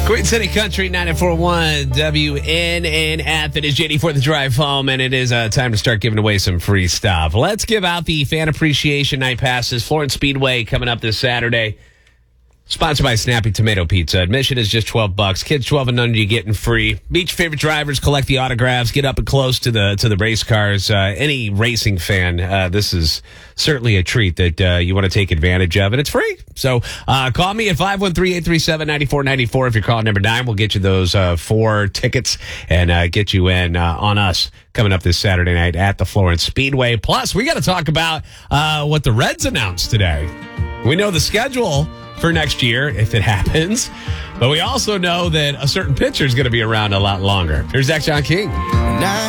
Queen City Country 94.1 WN in Athens. JD for the drive home, and it is time to start giving away some free stuff. Let's give out the Fan Appreciation Night passes. Florence Speedway coming up this Saturday. Sponsored by Snappy Tomato Pizza. Admission is just $12. Kids 12 and under, you getting free. Meet your favorite drivers, collect the autographs, get up and close to the race cars. Any racing fan, this is certainly a treat that you want to take advantage of, and it's free. So call me at 513-837-9494. If you're calling number 9, we'll get you those 4 tickets and get you in on us coming up this Saturday night at the Florence Speedway. Plus, we got to talk about what the Reds announced today. We know the schedule for next year, if it happens. But we also know that a certain pitcher is going to be around a lot longer. Here's Zach John King.